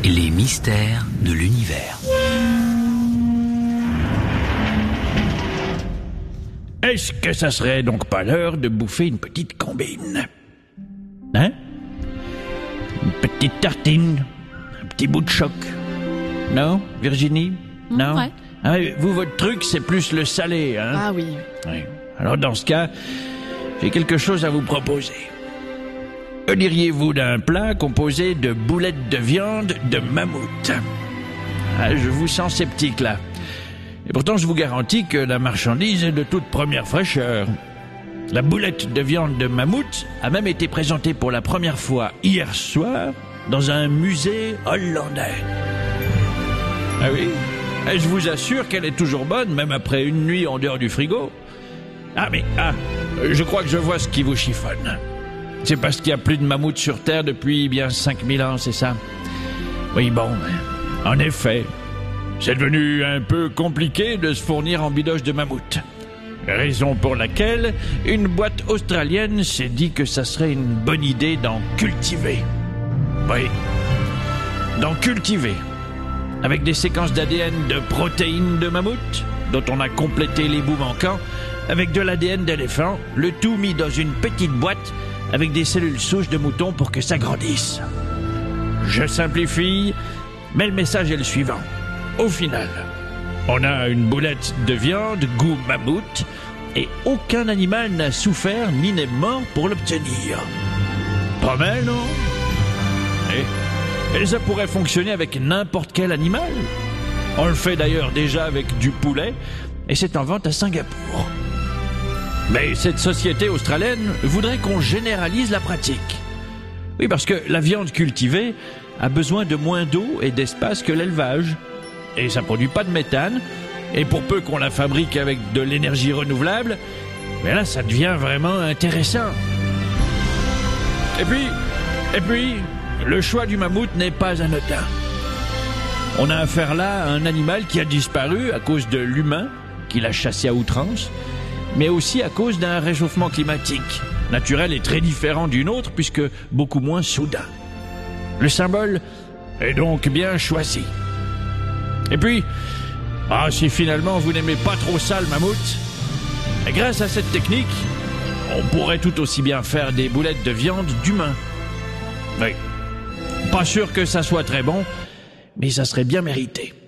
Les mystères de l'univers. Est-ce que ça serait donc pas l'heure de bouffer une petite combine? Hein? Une petite tartine? Un petit bout de choc? Non, Virginie? Non? Ouais. Ah, vous, votre truc, c'est plus le salé, hein? Ah oui. Oui. Alors dans ce cas, j'ai quelque chose à vous proposer. Que diriez-vous d'un plat composé de boulettes de viande de mammouth? Ah, je vous sens sceptique là. Et pourtant je vous garantis que la marchandise est de toute première fraîcheur. La boulette de viande de mammouth a même été présentée pour la première fois hier soir dans un musée hollandais. Ah oui? Et je vous assure qu'elle est toujours bonne, même après une nuit en dehors du frigo. Je crois que je vois ce qui vous chiffonne. C'est parce qu'il n'y a plus de mammouth sur Terre depuis bien 5000 ans, c'est ça? Oui, bon, en effet, c'est devenu un peu compliqué de se fournir en bidoche de mammouth. Raison pour laquelle une boîte australienne s'est dit que ça serait une bonne idée d'en cultiver. Oui, d'en cultiver. Avec des séquences d'ADN de protéines de mammouth, dont on a complété les bouts manquants, avec de l'ADN d'éléphant, le tout mis dans une petite boîte avec des cellules souches de mouton pour que ça grandisse. Je simplifie, mais le message est le suivant. Au final, on a une boulette de viande goût mammouth et aucun animal n'a souffert ni n'est mort pour l'obtenir. Pas mal, non? Et ça pourrait fonctionner avec n'importe quel animal. On le fait d'ailleurs déjà avec du poulet et c'est en vente à Singapour. Mais cette société australienne voudrait qu'on généralise la pratique. Oui, parce que la viande cultivée a besoin de moins d'eau et d'espace que l'élevage. Et ça produit pas de méthane. Et pour peu qu'on la fabrique avec de l'énergie renouvelable, mais là, ça devient vraiment intéressant. Et puis, le choix du mammouth n'est pas anodin. On a affaire là à un animal qui a disparu à cause de l'humain qui l'a chassé à outrance, mais aussi à cause d'un réchauffement climatique, naturel et très différent du nôtre, puisque beaucoup moins soudain. Le symbole est donc bien choisi. Et puis, si finalement vous n'aimez pas trop ça le mammouth, et grâce à cette technique, on pourrait tout aussi bien faire des boulettes de viande d'humain. Oui. Pas sûr que ça soit très bon, mais ça serait bien mérité.